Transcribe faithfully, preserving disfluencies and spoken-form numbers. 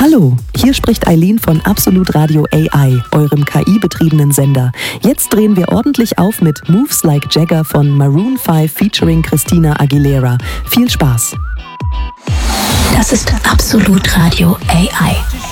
Hallo, hier spricht Eileen von Absolut Radio A I, eurem K I-betriebenen Sender. Jetzt drehen wir ordentlich auf mit Moves Like Jagger von Maroon fünf featuring Christina Aguilera. Viel Spaß! Das ist Absolut Radio A I.